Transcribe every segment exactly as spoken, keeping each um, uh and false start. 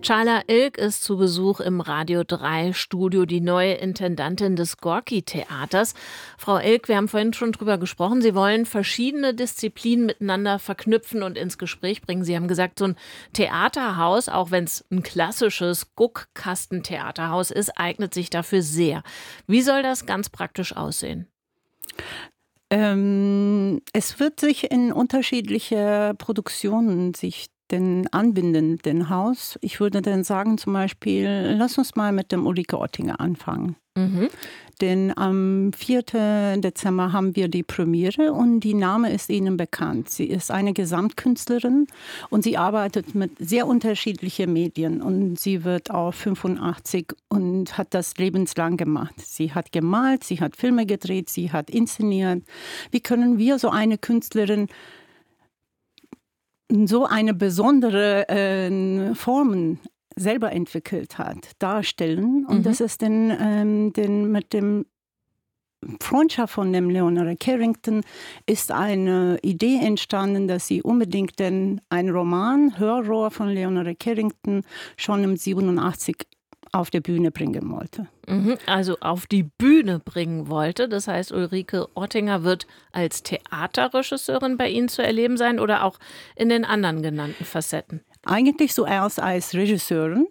Charla Ilg ist zu Besuch im Radio drei Studio, die neue Intendantin des Gorki-Theaters. Frau Ilg, wir haben vorhin schon drüber gesprochen, Sie wollen verschiedene Disziplinen miteinander verknüpfen und ins Gespräch bringen. Sie haben gesagt, so ein Theaterhaus, auch wenn es ein klassisches Guckkastentheaterhaus ist, eignet sich dafür sehr. Wie soll das ganz praktisch aussehen? Ähm, es wird sich in unterschiedliche Produktionen sich denn anbinden, den Haus. Ich würde dann sagen, zum Beispiel, lass uns mal mit dem Ulrike Ottinger anfangen. Mhm. Denn am vierten Dezember haben wir die Premiere und die Name ist Ihnen bekannt. Sie ist eine Gesamtkünstlerin und sie arbeitet mit sehr unterschiedlichen Medien und sie wird auch fünfundachtzig und hat das lebenslang gemacht. Sie hat gemalt, sie hat Filme gedreht, sie hat inszeniert. Wie können wir so eine Künstlerin so eine besondere äh, Formen selber entwickelt hat, darstellen. Und mhm. das ist dann ähm, den, mit dem Freundschaft von dem Leonora Carrington ist eine Idee entstanden, dass sie unbedingt den, einen Roman, Hörrohr von Leonora Carrington, schon im siebenundachtzig auf der Bühne bringen wollte. Mhm, also auf die Bühne bringen wollte. Das heißt, Ulrike Ottinger wird als Theaterregisseurin bei Ihnen zu erleben sein oder auch in den anderen genannten Facetten? Eigentlich zuerst als Regisseurin.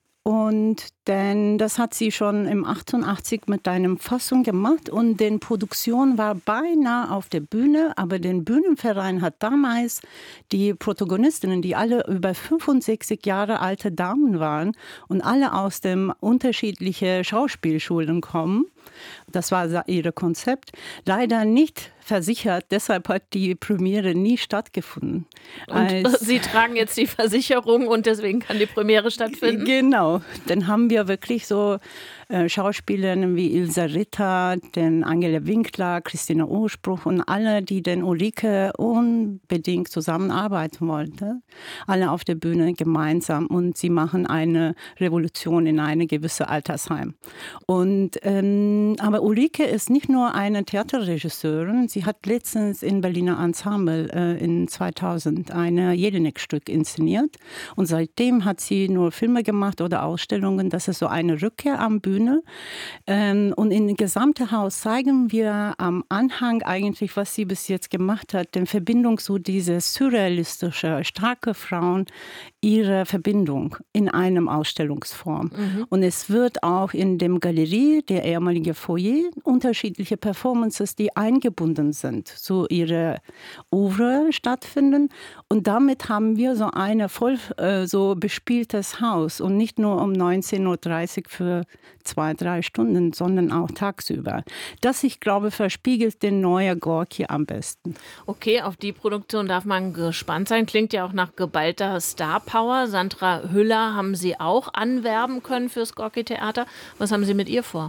Und denn das hat sie schon im achtundachtzig mit einer Fassung gemacht und die Produktion war beinahe auf der Bühne, aber der Bühnenverein hat damals die Protagonistinnen, die alle über fünfundsechzig Jahre alte Damen waren und alle aus den unterschiedlichen Schauspielschulen kommen, das war ihr Konzept, leider nicht versichert. Deshalb hat die Premiere nie stattgefunden. Und Als Sie tragen jetzt die Versicherung und deswegen kann die Premiere stattfinden? Genau. Dann haben wir wirklich so äh, Schauspielerinnen wie Ilse Ritter, den Angela Winkler, Christina Urspruch und alle, die den Ulrike unbedingt zusammenarbeiten wollten. Alle auf der Bühne gemeinsam und sie machen eine Revolution in eine gewisse Altersheim. Und, ähm, aber Ulrike ist nicht nur eine Theaterregisseurin, sie hat letztens in Berliner Ensemble äh, in zweitausend ein Jelinek-Stück inszeniert und seitdem hat sie nur Filme gemacht oder Ausstellungen. Das ist so eine Rückkehr am Bühne. Ähm, und in dem gesamten Haus zeigen wir am Anhang eigentlich, was sie bis jetzt gemacht hat, in Verbindung zu dieser surrealistische, starke Frauen, ihre Verbindung in einem Ausstellungsform. Mhm. Und es wird auch in dem Galerie, der ehemalige Foyer, unterschiedliche Performances, die eingebunden sind, zu ihrer Oeuvre stattfinden. Und damit haben wir so ein voll äh, so bespieltes Haus und nicht nur um neunzehn Uhr dreißig für zwei, drei Stunden, sondern auch tagsüber. Das, ich glaube, verspiegelt den neuen Gorki am besten. Okay, auf die Produktion darf man gespannt sein. Klingt ja auch nach geballter Star-Power. Sandra Hüller haben Sie auch anwerben können fürs Gorki-Theater. Was haben Sie mit ihr vor?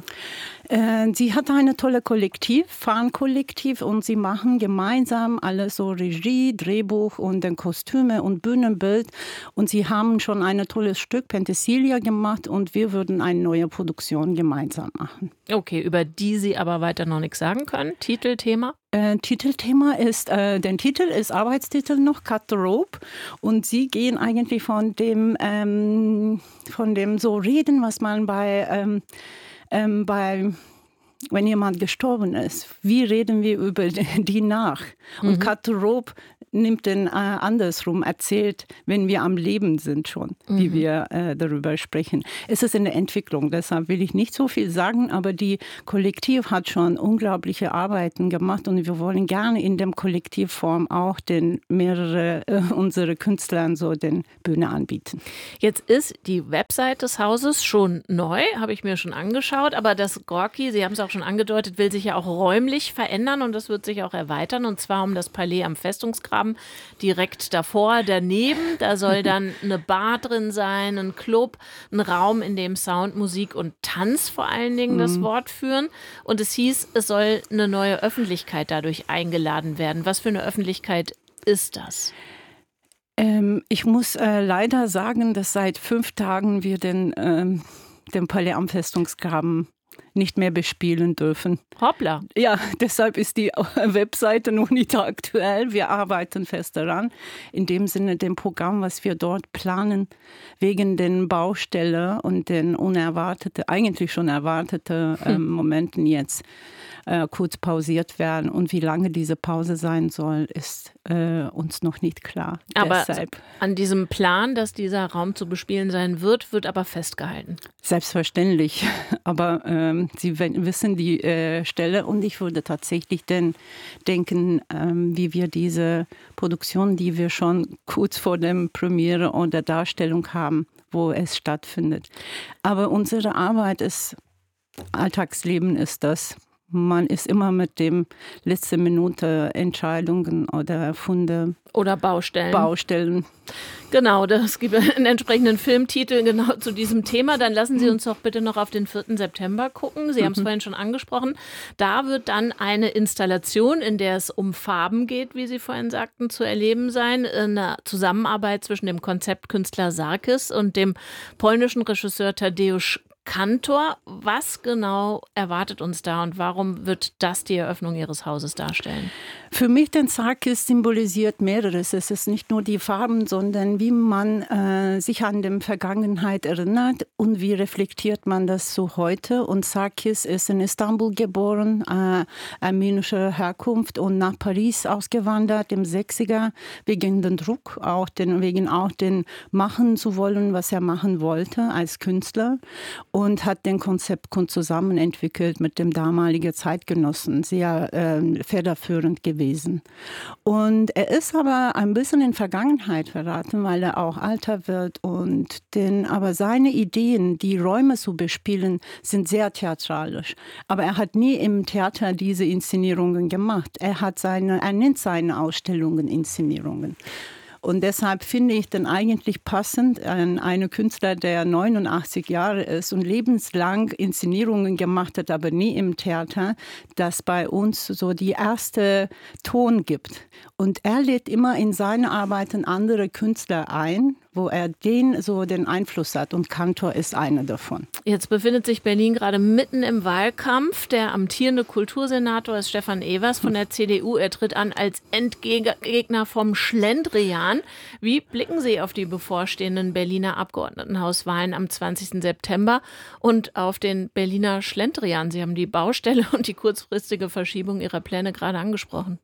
Äh, sie hat eine tolle Kollektiv, Fahnenkollektiv, und sie machen gemeinsam alles so Regie, Drehbuch und dann Kostüme und Bühnenbild. Und sie haben schon ein tolles Stück, Penthesilea, gemacht und wir würden eine neue Produktion gemeinsam machen. Okay, über die Sie aber weiter noch nichts sagen können. Titelthema? Äh, Titelthema ist, äh, der Titel ist Arbeitstitel noch, Cut the Rope. Und sie gehen eigentlich von dem, ähm, von dem so Reden, was man bei, ähm, ähm, bei wenn jemand gestorben ist, wie reden wir über die nach? Und mhm. Cut the Rope nimmt den äh, andersrum, erzählt, wenn wir am Leben sind schon, mhm. wie wir äh, darüber sprechen. Es ist in der Entwicklung, deshalb will ich nicht so viel sagen, aber die Kollektiv hat schon unglaubliche Arbeiten gemacht und wir wollen gerne in dem Kollektivform auch den mehrere äh, unsere Künstlern so den Bühne anbieten. Jetzt ist die Website des Hauses schon neu, habe ich mir schon angeschaut, aber das Gorki, Sie haben es auch schon angedeutet, will sich ja auch räumlich verändern und das wird sich auch erweitern und zwar um das Palais am Festungsgraben direkt davor, daneben. Da soll dann eine Bar drin sein, ein Club, ein Raum, in dem Sound, Musik und Tanz vor allen Dingen das Wort führen. Und es hieß, es soll eine neue Öffentlichkeit dadurch eingeladen werden. Was für eine Öffentlichkeit ist das? Ähm, ich muss äh, leider sagen, dass seit fünf Tagen wir den, ähm, den Palais am Festungsgraben nicht mehr bespielen dürfen. Hoppla. Ja, deshalb ist die Webseite noch nicht aktuell. Wir arbeiten fest daran. In dem Sinne, dem Programm, was wir dort planen, wegen den Baustellen und den unerwarteten, eigentlich schon erwarteten äh, Momenten jetzt äh, kurz pausiert werden. Und wie lange diese Pause sein soll, ist äh, uns noch nicht klar. Aber deshalb. An diesem Plan, dass dieser Raum zu bespielen sein wird, wird aber festgehalten. Selbstverständlich. Aber ähm, Sie wissen die äh, Stelle und ich würde tatsächlich denn denken, ähm, wie wir diese Produktion, die wir schon kurz vor dem Premiere oder Darstellung haben, wo es stattfindet. Aber unsere Arbeit ist, Alltagsleben ist das. Man ist immer mit dem letzte Minute Entscheidungen oder Funde. Oder Baustellen. Baustellen. Genau, das gibt einen entsprechenden Filmtitel genau zu diesem Thema. Dann lassen Sie uns doch bitte noch auf den vierten September gucken. Sie mhm. haben es vorhin schon angesprochen. Da wird dann eine Installation, in der es um Farben geht, wie Sie vorhin sagten, zu erleben sein. Eine Zusammenarbeit zwischen dem Konzeptkünstler Sarkis und dem polnischen Regisseur Tadeusz Kantor. Was genau erwartet uns da und warum wird das die Eröffnung Ihres Hauses darstellen? Für mich, den Sarkis symbolisiert mehreres. Es ist nicht nur die Farben, sondern wie man äh, sich an die Vergangenheit erinnert und wie reflektiert man das so heute. Und Sarkis ist in Istanbul geboren, äh, armenischer Herkunft und nach Paris ausgewandert im sechziger wegen dem Druck, auch den, wegen auch den machen zu wollen, was er machen wollte als Künstler. Und hat den Konzeptkunst zusammen entwickelt mit dem damaligen Zeitgenossen, sehr äh, federführend gewesen. Und er ist aber ein bisschen in Vergangenheit verraten, weil er auch älter wird. Und den, aber seine Ideen, die Räume zu bespielen, sind sehr theatralisch. Aber er hat nie im Theater diese Inszenierungen gemacht. Er hat seine, er nennt seine Ausstellungen Inszenierungen. Und deshalb finde ich dann eigentlich passend an einen Künstler, der neunundachtzig Jahre ist und lebenslang Inszenierungen gemacht hat, aber nie im Theater, dass bei uns so die erste Ton gibt. Und er lädt immer in seine Arbeiten andere Künstler ein, wo er den so den Einfluss hat. Und Kantor ist einer davon. Jetzt befindet sich Berlin gerade mitten im Wahlkampf. Der amtierende Kultursenator ist Stefan Evers von der C D U. Er tritt an als Endgegner vom Schlendrian. Wie blicken Sie auf die bevorstehenden Berliner Abgeordnetenhauswahlen am zwanzigsten September und auf den Berliner Schlendrian? Sie haben die Baustelle und die kurzfristige Verschiebung Ihrer Pläne gerade angesprochen.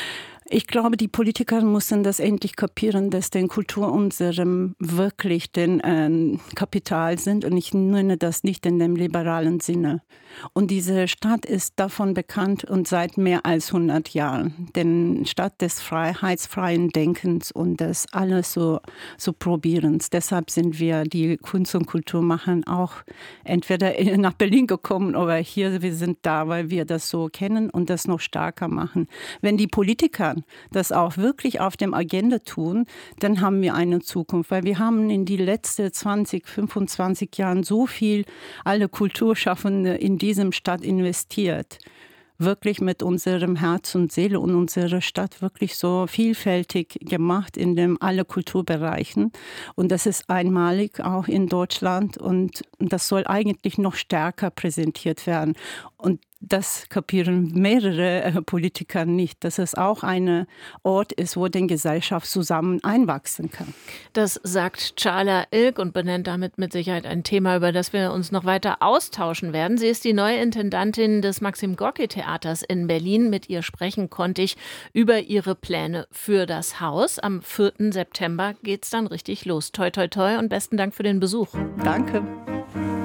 Ich glaube, die Politiker müssen das endlich kapieren, dass denn Kultur unserem wirklich den äh, Kapital sind. Und ich nenne das nicht in dem liberalen Sinne. Und diese Stadt ist davon bekannt und seit mehr als hundert Jahren. Denn Stadt des freiheitsfreien Denkens und des alles so, so Probierens. Deshalb sind wir, die Kunst- und Kulturmacher, auch entweder nach Berlin gekommen oder hier, wir sind da, weil wir das so kennen und das noch stärker machen. Wenn die Politiker das auch wirklich auf dem Agenda tun, dann haben wir eine Zukunft. Weil wir haben in die letzten zwanzig, fünfundzwanzig Jahren so viel alle Kulturschaffende in diesem Stadt investiert. Wirklich mit unserem Herz und Seele und unserer Stadt wirklich so vielfältig gemacht in dem alle Kulturbereichen. Und das ist einmalig auch in Deutschland und das soll eigentlich noch stärker präsentiert werden. Und das kapieren mehrere äh, Politiker nicht, dass es auch ein Ort ist, wo die Gesellschaft zusammen einwachsen kann. Das sagt Çağla Ilk und benennt damit mit Sicherheit ein Thema, über das wir uns noch weiter austauschen werden. Sie ist die neue Intendantin des Maxim-Gorki-Theaters in Berlin. Mit ihr sprechen konnte ich über ihre Pläne für das Haus. Am vierten September geht es dann richtig los. Toi, toi, toi und besten Dank für den Besuch. Danke.